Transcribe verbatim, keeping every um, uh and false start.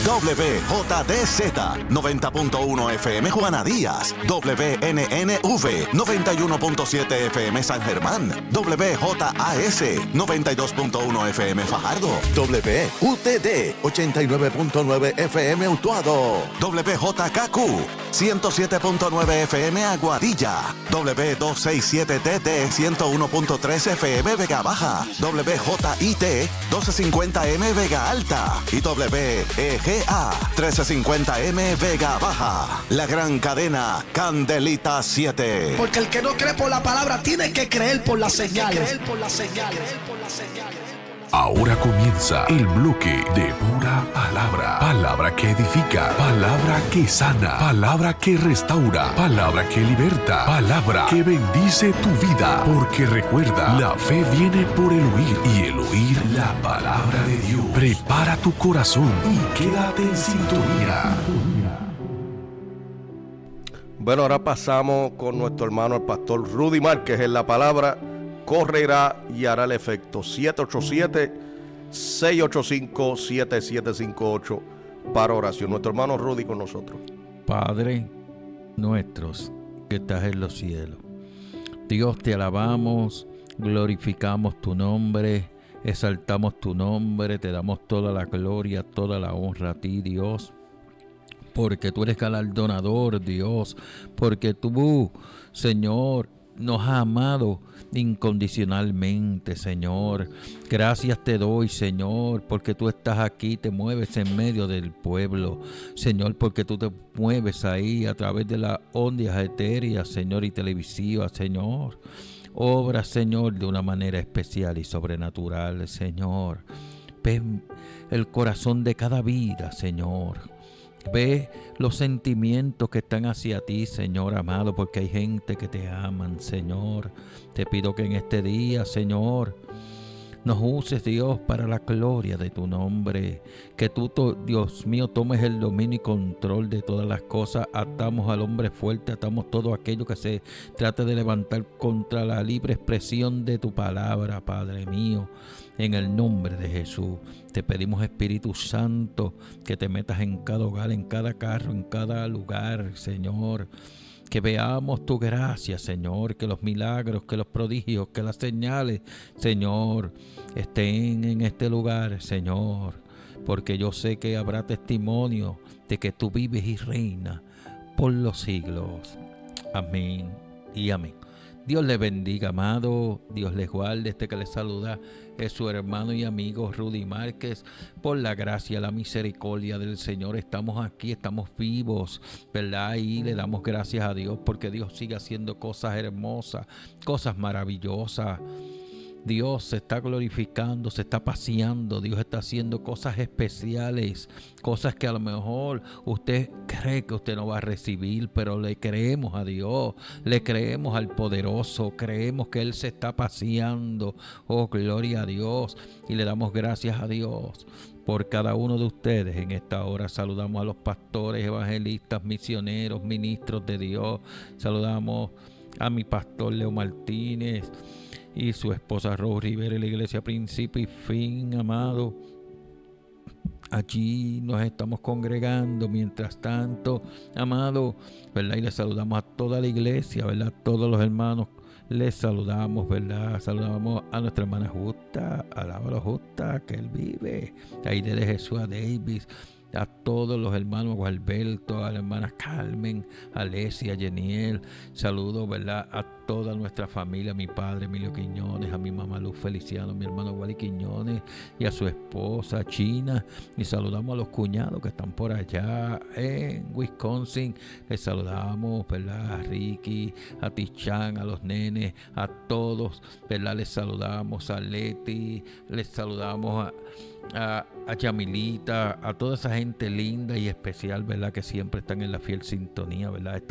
W J D Z noventa punto uno F M Juana Díaz, W N N V noventa y uno punto siete F M San Germán, W J A S noventa y dos punto uno F M Fajardo, W U T D ochenta y nueve punto nueve F M Utuado, W J K Q ciento siete punto nueve F M Aguadilla, W doscientos sesenta y siete T T ciento uno punto tres F M Vega Baja, W J I T doce cincuenta M Vega Alta y W E G A trece cincuenta M Vega Baja. La gran cadena Candelita siete. Porque el que no cree por la palabra tiene que creer por las señales. Ahora comienza el bloque de pura palabra. Palabra que edifica, palabra que sana, palabra que restaura, palabra que liberta, palabra que bendice tu vida. Porque recuerda, la fe viene por el oír y el oír la palabra de Dios. Prepara tu corazón y quédate en sintonía. Bueno, ahora pasamos con nuestro hermano el pastor Rudy Márquez en la palabra. Correrá y hará el efecto. siete ocho siete, seis ocho cinco, siete siete cinco ocho para oración. Nuestro hermano Rudy con nosotros. Padre nuestros que estás en los cielos, Dios, te alabamos, glorificamos tu nombre, exaltamos tu nombre, te damos toda la gloria, toda la honra a ti, Dios, porque tú eres galardonador, Dios, porque tú, Señor, nos has amado incondicionalmente, Señor. Gracias te doy, Señor, porque tú estás aquí, te mueves en medio del pueblo, Señor, porque tú te mueves ahí a través de las ondas etéreas, Señor, y televisivas, Señor. Obra, Señor, de una manera especial y sobrenatural, Señor. Ve el corazón de cada vida, Señor. Ve los sentimientos que están hacia ti, Señor amado, porque hay gente que te aman, Señor. Te pido que en este día, Señor, nos uses, Dios, para la gloria de tu nombre. Que tú, Dios mío, tomes el dominio y control de todas las cosas. Atamos al hombre fuerte, atamos todo aquello que se trate de levantar contra la libre expresión de tu palabra, Padre mío. En el nombre de Jesús, te pedimos, Espíritu Santo, que te metas en cada hogar, en cada carro, en cada lugar, Señor. Que veamos tu gracia, Señor, que los milagros, que los prodigios, que las señales, Señor, estén en este lugar, Señor. Porque yo sé que habrá testimonio de que tú vives y reinas por los siglos. Amén y amén. Dios les bendiga, amado. Dios les guarde. Este que les saluda es su hermano y amigo Rudy Márquez. Por la gracia, la misericordia del Señor estamos aquí, estamos vivos, ¿verdad? Y le damos gracias a Dios porque Dios sigue haciendo cosas hermosas, cosas maravillosas. Dios se está glorificando, se está paseando, Dios está haciendo cosas especiales, cosas que a lo mejor usted cree que usted no va a recibir, pero le creemos a Dios, le creemos al poderoso, creemos que Él se está paseando. Oh, gloria a Dios, y le damos gracias a Dios por cada uno de ustedes. En esta hora saludamos a los pastores, evangelistas, misioneros, ministros de Dios. Saludamos a mi pastor Leo Martínez y su esposa Rose Rivera, en la iglesia Principio y Fin, amado. Allí nos estamos congregando mientras tanto, amado, ¿verdad? Y le saludamos a toda la iglesia, ¿verdad? Todos los hermanos les saludamos, ¿verdad? Saludamos a nuestra hermana Justa, alábalo Justa, que Él vive. Ahí de Jesús a Davis, a todos los hermanos, a Alberto, a la hermana Carmen, a Alesia, a Jeniel. Saludos, ¿verdad? A toda nuestra familia, a mi padre Emilio Quiñones, a mi mamá Luz Feliciano, a mi hermano Wally Quiñones y a su esposa China. Y saludamos a los cuñados que están por allá en Wisconsin. Les saludamos, ¿verdad? A Ricky, a Tichan, a los nenes, a todos, ¿verdad? Les saludamos a Leti, les saludamos a A, a Yamilita, a toda esa gente linda y especial, ¿verdad? Que siempre están en la fiel sintonía, ¿verdad?